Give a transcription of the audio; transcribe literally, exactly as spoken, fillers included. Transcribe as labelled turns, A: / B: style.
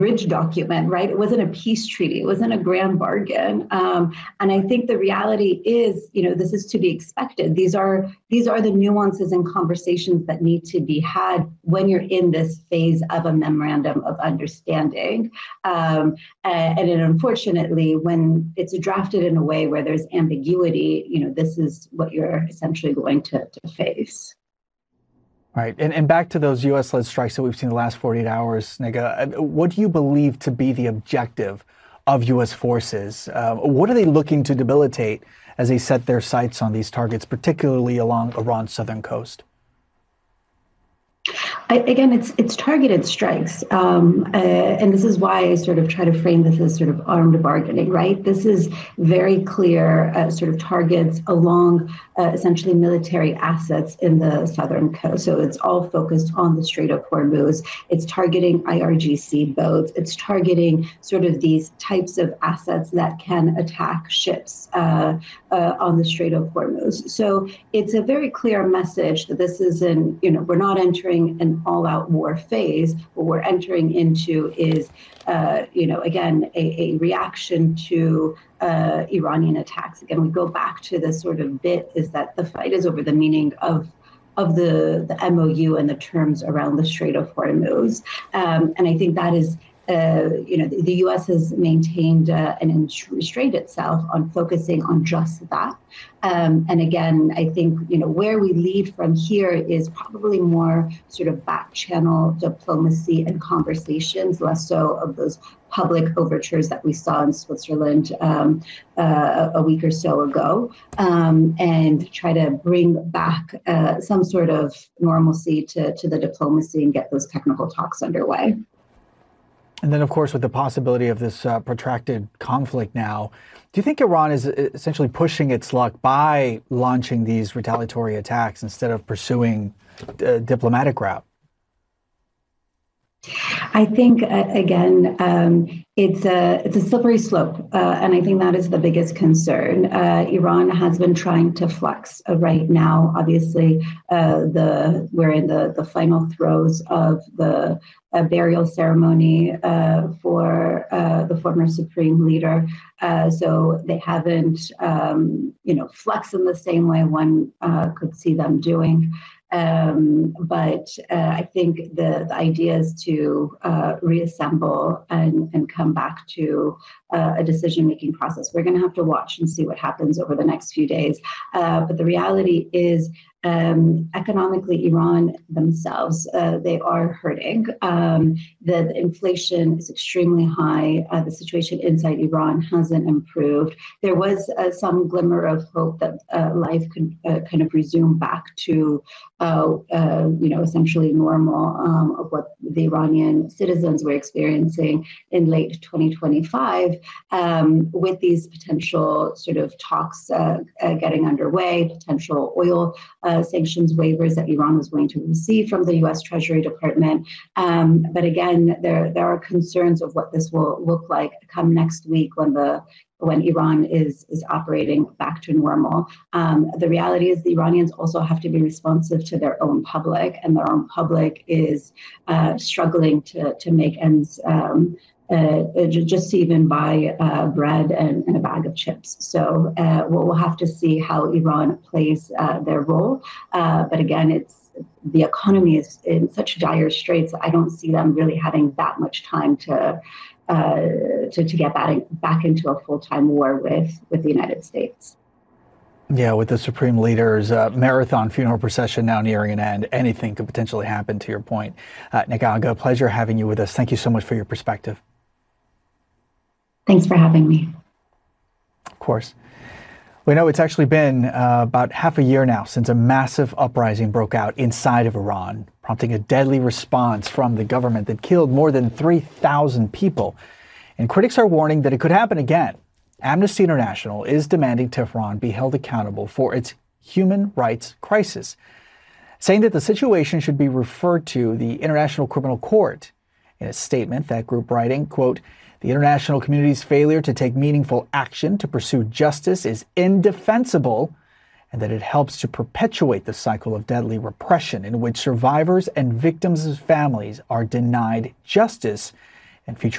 A: bridge document, right? It wasn't a peace treaty. It wasn't a grand bargain. Um, and I think the reality is, you know, this is to be expected. These are these are the nuances and conversations that need to be had when you're in this phase of a memorandum of understanding. Um, and, and unfortunately, when it's drafted in a way where there's ambiguity, you know, this is what you're essentially going to, to face.
B: Right. And, and back to those U S-led strikes that we've seen the last forty-eight hours, Negah, what do you believe to be the objective of U S forces? Uh, what are they looking to debilitate as they set their sights on these targets, particularly along Iran's southern coast?
A: I, again, it's it's targeted strikes, um, uh, and this is why I sort of try to frame this as sort of armed bargaining, right? This is very clear uh, sort of targets along uh, essentially military assets in the southern coast. So it's all focused on the Strait of Hormuz. It's targeting I R G C boats. It's targeting sort of these types of assets that can attack ships uh, uh, on the Strait of Hormuz. So it's a very clear message that this isn't, you know, we're not entering an all-out war phase. What we're entering into is, uh, you know, again, a, a reaction to uh, Iranian attacks. Again, we go back to this sort of bit is that the fight is over the meaning of of the, the M O U and the terms around the Strait of Hormuz. Um, and I think that is Uh, you know, the, the U S has maintained uh, and restrained itself on focusing on just that. Um, and again, I think, you know, where we lead from here is probably more sort of back channel diplomacy and conversations, less so of those public overtures that we saw in Switzerland um, uh, a week or so ago, um, and try to bring back uh, some sort of normalcy to, to the diplomacy and get those technical talks underway.
B: And then, of course, with the possibility of this uh, protracted conflict now, do you think Iran is essentially pushing its luck by launching these retaliatory attacks instead of pursuing a diplomatic route?
A: I think, uh, again, um, it's a it's a slippery slope, uh, and I think that is the biggest concern. Uh, Iran has been trying to flex uh, right now. Obviously, uh, the we're in the the final throes of the uh, burial ceremony uh, for uh, the former supreme leader. Uh, so they haven't, um, you know, flexed in the same way one uh, could see them doing. Um, but uh, I think the, the idea is to uh, reassemble and, and come back to uh, a decision-making process. We're going to have to watch and see what happens over the next few days. Uh, but the reality is, um, economically, Iran themselves, uh, they are hurting. Um, the, the inflation is extremely high. Uh, the situation inside Iran hasn't improved. There was uh, some glimmer of hope that uh, life could uh, kind of resume back to Uh, uh, you know, essentially normal um, of what the Iranian citizens were experiencing in late twenty twenty-five, um, with these potential sort of talks uh, uh, getting underway, potential oil uh, sanctions waivers that Iran was going to receive from the U S Treasury Department. Um, but again, there there are concerns of what this will look like come next week when the when Iran is is operating back to normal. Um, the reality is the Iranians also have to be responsive to their own public, and their own public is uh, struggling to, to make ends um, uh, just to even buy uh, bread and, and a bag of chips. So uh, we'll, we'll have to see how Iran plays uh, their role. Uh, but again, it's the economy is in such dire straits. I don't see them really having that much time to Uh, to, to get back, back into a full-time war with, with the United States.
B: Yeah, with the Supreme Leader's uh, marathon funeral procession now nearing an end, anything could potentially happen, to your point. Uh, Negah, pleasure having you with us. Thank you so much for your perspective.
A: Thanks for having me.
B: Of course. We know it's actually been uh, about half a year now since a massive uprising broke out inside of Iran, prompting a deadly response from the government that killed more than three thousand people. And critics are warning that it could happen again. Amnesty International is demanding Tehran be held accountable for its human rights crisis, saying that the situation should be referred to the International Criminal Court. In a statement, that group writing, quote, "The international community's failure to take meaningful action to pursue justice is indefensible, and that it helps to perpetuate the cycle of deadly repression in which survivors and victims' families are denied justice and featuring